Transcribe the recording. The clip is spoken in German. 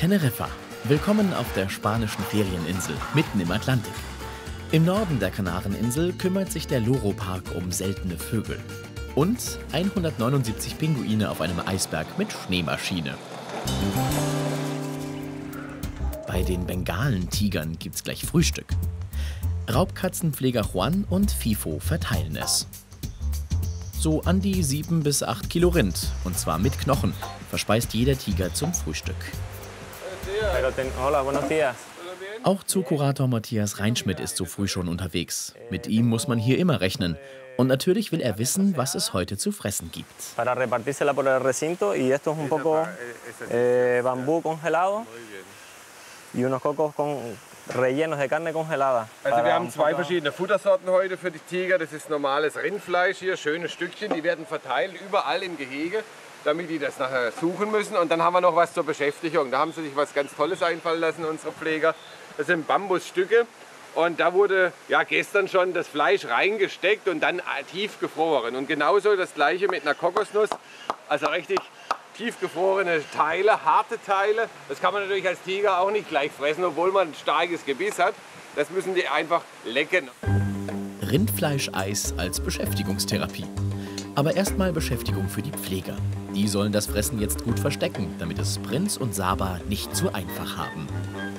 Teneriffa. Willkommen auf der spanischen Ferieninsel, mitten im Atlantik. Im Norden der Kanareninsel kümmert sich der Loro-Park um seltene Vögel. Und 179 Pinguine auf einem Eisberg mit Schneemaschine. Bei den Bengalen-Tigern gibt's gleich Frühstück. Raubkatzenpfleger Juan und Fifo verteilen es. So an die 7 bis 8 Kilo Rind, und zwar mit Knochen, verspeist jeder Tiger zum Frühstück. Hola, buenos días. Auch Zoo-Kurator Matthias Reinschmidt ist so früh schon unterwegs. Mit ihm muss man hier immer rechnen. Und natürlich will er wissen, was es heute zu fressen gibt. Para repartírsela por el recinto y esto es un poco bambú congelado y unos cocos rellenos de carne congelada. Also wir haben zwei verschiedene Futtersorten heute für die Tiger. Das ist normales Rindfleisch hier, schöne Stückchen. Die werden verteilt überall im Gehege, damit die das nachher suchen müssen. Und dann haben wir noch was zur Beschäftigung. Da haben sie sich was ganz Tolles einfallen lassen, unsere Pfleger. Das sind Bambusstücke. Und da wurde ja gestern schon das Fleisch reingesteckt und dann tiefgefroren. Und genauso das gleiche mit einer Kokosnuss. Also richtig tiefgefrorene Teile, harte Teile. Das kann man natürlich als Tiger auch nicht gleich fressen, obwohl man ein starkes Gebiss hat. Das müssen die einfach lecken. Rindfleischeis als Beschäftigungstherapie. Aber erstmal Beschäftigung für die Pfleger. Die sollen das Fressen jetzt gut verstecken, damit es Prinz und Saba nicht zu einfach haben.